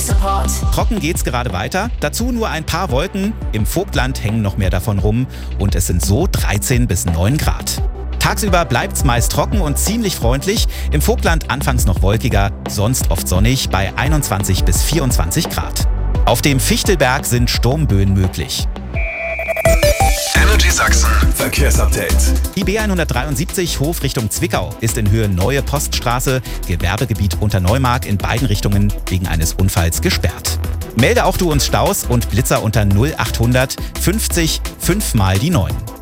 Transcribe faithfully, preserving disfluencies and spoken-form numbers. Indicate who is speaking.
Speaker 1: Support.
Speaker 2: Trocken geht's gerade weiter, dazu nur ein paar Wolken, im Vogtland hängen noch mehr davon rum und es sind so dreizehn bis neun Grad. Tagsüber bleibt's meist trocken und ziemlich freundlich, im Vogtland anfangs noch wolkiger, sonst oft sonnig bei einundzwanzig bis vierundzwanzig Grad. Auf dem Fichtelberg sind Sturmböen möglich.
Speaker 3: Energy Sachsen Verkehrsupdate.
Speaker 2: Die B hundertdreiundsiebzig Hof Richtung Zwickau ist in Höhe Neue Poststraße, Gewerbegebiet Unterneumark in beiden Richtungen wegen eines Unfalls gesperrt. Melde auch du uns Staus und Blitzer unter null achthundert fünfzig fünf mal die neun.